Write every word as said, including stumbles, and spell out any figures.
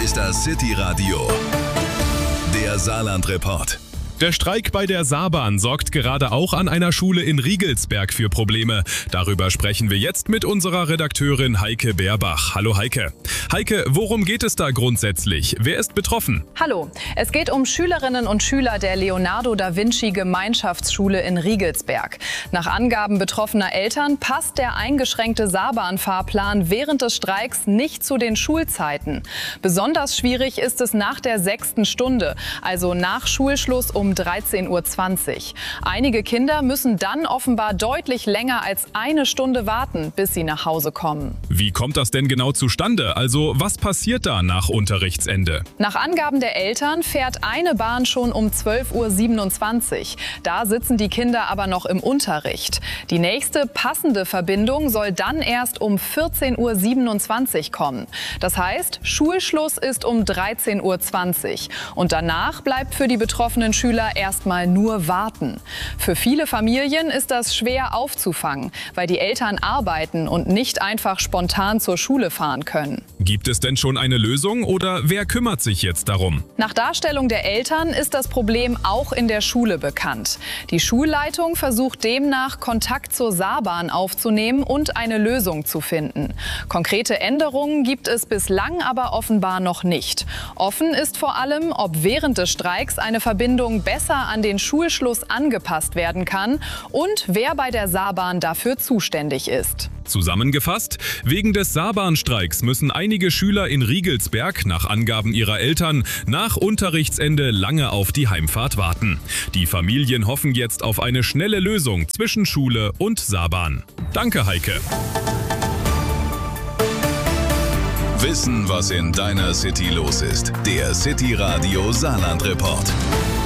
ist das City Radio, der Saarland-Report. Der Streik bei der Saarbahn sorgt gerade auch an einer Schule in Riegelsberg für Probleme. Darüber sprechen wir jetzt mit unserer Redakteurin Heike Beerbach. Hallo Heike. Heike, worum geht es da grundsätzlich? Wer ist betroffen? Hallo, es geht um Schülerinnen und Schüler der Leonardo da Vinci Gemeinschaftsschule in Riegelsberg. Nach Angaben betroffener Eltern passt der eingeschränkte Saarbahn-Fahrplan während des Streiks nicht zu den Schulzeiten. Besonders schwierig ist es nach der sechsten Stunde, also nach Schulschluss um dreizehn Uhr zwanzig. Einige Kinder müssen dann offenbar deutlich länger als eine Stunde warten, bis sie nach Hause kommen. Wie kommt das denn genau zustande? Also was passiert da nach Unterrichtsende? Nach Angaben der Eltern fährt eine Bahn schon um zwölf Uhr siebenundzwanzig. Da sitzen die Kinder aber noch im Unterricht. Die nächste passende Verbindung soll dann erst um vierzehn Uhr siebenundzwanzig kommen. Das heißt, Schulschluss ist um dreizehn Uhr zwanzig. Und danach bleibt für die betroffenen Schüler erstmal nur warten. Für viele Familien ist das schwer aufzufangen, weil die Eltern arbeiten und nicht einfach spontan zur Schule fahren können. Gibt es denn schon eine Lösung oder wer kümmert sich jetzt darum? Nach Darstellung der Eltern ist das Problem auch in der Schule bekannt. Die Schulleitung versucht demnach, Kontakt zur Saarbahn aufzunehmen und eine Lösung zu finden. Konkrete Änderungen gibt es bislang aber offenbar noch nicht. Offen ist vor allem, ob während des Streiks eine Verbindung besser an den Schulschluss angepasst werden kann und wer bei der Saarbahn dafür zuständig ist. Zusammengefasst, wegen des Saarbahnstreiks müssen einige Schüler in Riegelsberg nach Angaben ihrer Eltern nach Unterrichtsende lange auf die Heimfahrt warten. Die Familien hoffen jetzt auf eine schnelle Lösung zwischen Schule und Saarbahn. Danke, Heike. Wissen, was in deiner City los ist. Der City Radio Saarland-Report.